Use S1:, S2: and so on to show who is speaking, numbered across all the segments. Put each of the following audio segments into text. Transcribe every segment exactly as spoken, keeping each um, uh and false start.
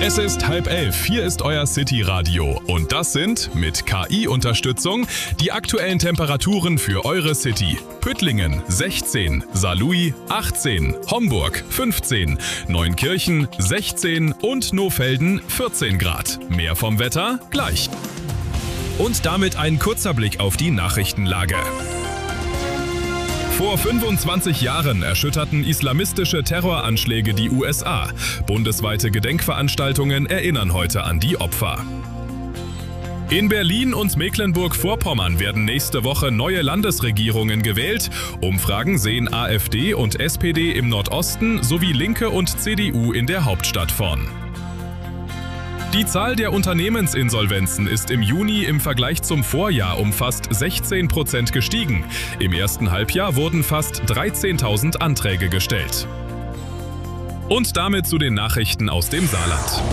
S1: Es ist halb elf, hier ist euer City-Radio und das sind, mit K I-Unterstützung, die aktuellen Temperaturen für eure City. Püttlingen sechzehn, Saarlouis achtzehn, Homburg fünfzehn, Neunkirchen sechzehn und Nohfelden vierzehn Grad. Mehr vom Wetter gleich. Und damit ein kurzer Blick auf die Nachrichtenlage. Vor fünfundzwanzig Jahren erschütterten islamistische Terroranschläge die U S A. Bundesweite Gedenkveranstaltungen erinnern heute an die Opfer. In Berlin und Mecklenburg-Vorpommern werden nächste Woche neue Landesregierungen gewählt. Umfragen sehen AfD und S P D im Nordosten sowie Linke und C D U in der Hauptstadt vorn. Die Zahl der Unternehmensinsolvenzen ist im Juni im Vergleich zum Vorjahr um fast sechzehn Prozent gestiegen. Im ersten Halbjahr wurden fast dreizehntausend Anträge gestellt. Und damit zu den Nachrichten aus dem Saarland.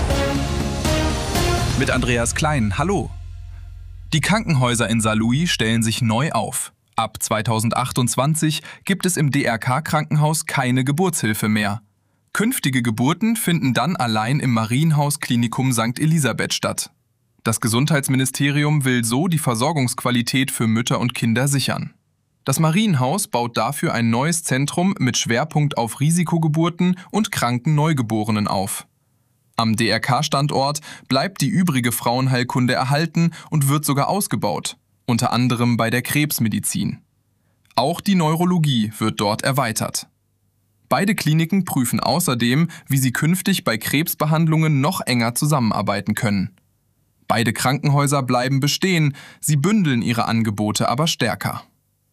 S2: Mit Andreas Klein, hallo. Die Krankenhäuser in Saarlouis stellen sich neu auf. Ab zweitausendachtundzwanzig gibt es im D R K-Krankenhaus keine Geburtshilfe mehr. Künftige Geburten finden dann allein im Marienhaus-Klinikum Sankt Elisabeth statt. Das Gesundheitsministerium will so die Versorgungsqualität für Mütter und Kinder sichern. Das Marienhaus baut dafür ein neues Zentrum mit Schwerpunkt auf Risikogeburten und kranken Neugeborenen auf. Am D R K-Standort bleibt die übrige Frauenheilkunde erhalten und wird sogar ausgebaut, unter anderem bei der Krebsmedizin. Auch die Neurologie wird dort erweitert. Beide Kliniken prüfen außerdem, wie sie künftig bei Krebsbehandlungen noch enger zusammenarbeiten können. Beide Krankenhäuser bleiben bestehen, sie bündeln ihre Angebote aber stärker.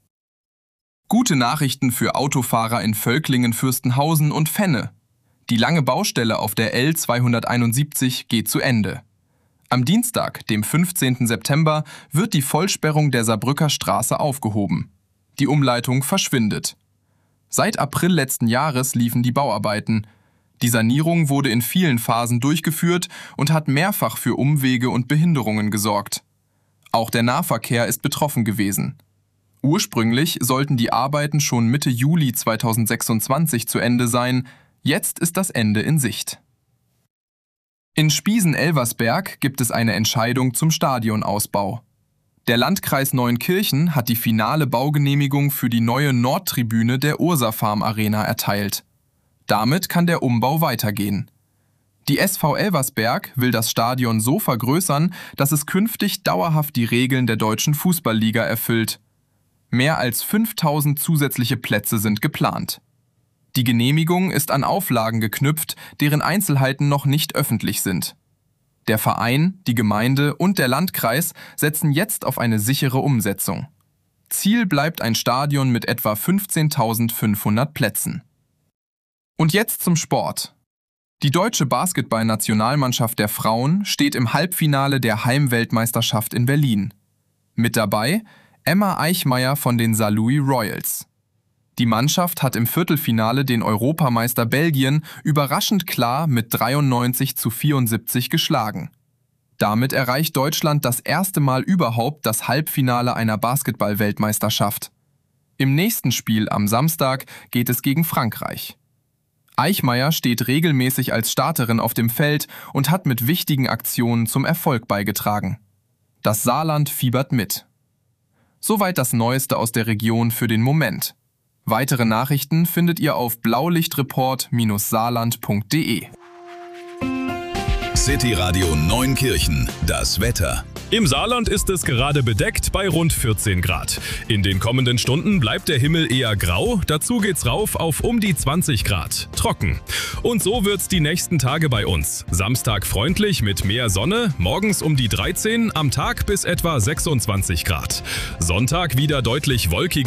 S2: Gute Nachrichten für Autofahrer in Völklingen, Fürstenhausen und Fenne. Die lange Baustelle auf der L zweihunderteinundsiebzig geht zu Ende. Am Dienstag, dem fünfzehnten September, wird die Vollsperrung der Saarbrücker Straße aufgehoben. Die Umleitung verschwindet. Seit April letzten Jahres liefen die Bauarbeiten. Die Sanierung wurde in vielen Phasen durchgeführt und hat mehrfach für Umwege und Behinderungen gesorgt. Auch der Nahverkehr ist betroffen gewesen. Ursprünglich sollten die Arbeiten schon Mitte Juli zweitausendsechsundzwanzig zu Ende sein. Jetzt ist das Ende in Sicht. In Spiesen-Elversberg gibt es eine Entscheidung zum Stadionausbau. Der Landkreis Neunkirchen hat die finale Baugenehmigung für die neue Nordtribüne der Ursa Farm Arena erteilt. Damit kann der Umbau weitergehen. Die S V Elversberg will das Stadion so vergrößern, dass es künftig dauerhaft die Regeln der deutschen Fußballliga erfüllt. Mehr als fünftausend zusätzliche Plätze sind geplant. Die Genehmigung ist an Auflagen geknüpft, deren Einzelheiten noch nicht öffentlich sind. Der Verein, die Gemeinde und der Landkreis setzen jetzt auf eine sichere Umsetzung. Ziel bleibt ein Stadion mit etwa fünfzehntausendfünfhundert Plätzen. Und jetzt zum Sport. Die deutsche Basketball-Nationalmannschaft der Frauen steht im Halbfinale der Heimweltmeisterschaft in Berlin. Mit dabei Emma Eichmeyer von den Saarlouis Royals. Die Mannschaft hat im Viertelfinale den Europameister Belgien überraschend klar mit dreiundneunzig zu vierundsiebzig geschlagen. Damit erreicht Deutschland das erste Mal überhaupt das Halbfinale einer Basketball-Weltmeisterschaft. Im nächsten Spiel am Samstag geht es gegen Frankreich. Eichmeyer steht regelmäßig als Starterin auf dem Feld und hat mit wichtigen Aktionen zum Erfolg beigetragen. Das Saarland fiebert mit. Soweit das Neueste aus der Region für den Moment. Weitere Nachrichten findet ihr auf blaulichtreport Bindestrich saarland punkt de.
S3: City Radio Neunkirchen, das Wetter.
S1: Im Saarland ist es gerade bedeckt bei rund vierzehn Grad. In den kommenden Stunden bleibt der Himmel eher grau, dazu geht's rauf auf um die zwanzig Grad. Trocken. Und so wird's die nächsten Tage bei uns. Samstag freundlich mit mehr Sonne, morgens um die dreizehn, am Tag bis etwa sechsundzwanzig Grad. Sonntag wieder deutlich wolkiger.